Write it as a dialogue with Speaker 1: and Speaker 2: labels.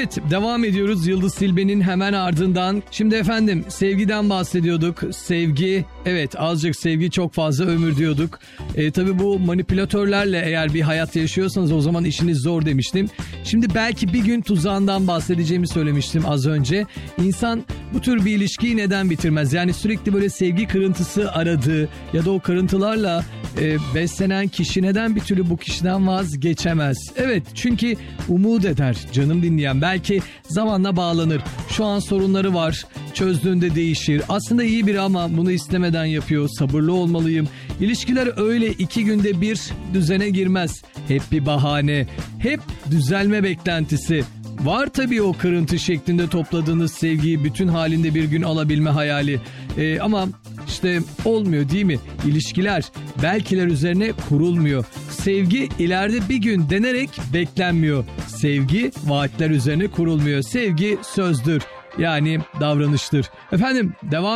Speaker 1: Evet, devam ediyoruz Yıldız Tilbe'nin hemen ardından. Şimdi efendim sevgiden bahsediyorduk. Sevgi, evet, azıcık sevgi çok fazla ömür diyorduk. Tabii bu manipülatörlerle eğer bir hayat yaşıyorsanız o zaman işiniz zor demiştim. Şimdi belki bir gün tuzağından bahsedeceğimi söylemiştim az önce. İnsan bu tür bir ilişkiyi neden bitirmez? Yani sürekli böyle sevgi kırıntısı aradığı ya da o kırıntılarla beslenen kişi neden bir türlü bu kişiden vazgeçemez? Evet, çünkü umut eder canım dinleyen. Belki zamanla bağlanır. Şu an sorunları var. Çözdüğünde değişir. Aslında iyi biri ama bunu istemeden yapıyor. Sabırlı olmalıyım. İlişkiler öyle 2 günde bir düzene girmez. Hep bir bahane. Hep düzelme beklentisi. Var tabii o kırıntı şeklinde topladığınız sevgiyi bütün halinde bir gün alabilme hayali. Ama işte olmuyor değil mi? İlişkiler belkiler üzerine kurulmuyor. Sevgi ileride bir gün denerek beklenmiyor. Sevgi vaatler üzerine kurulmuyor. Sevgi sözdür. Yani davranıştır. Efendim devam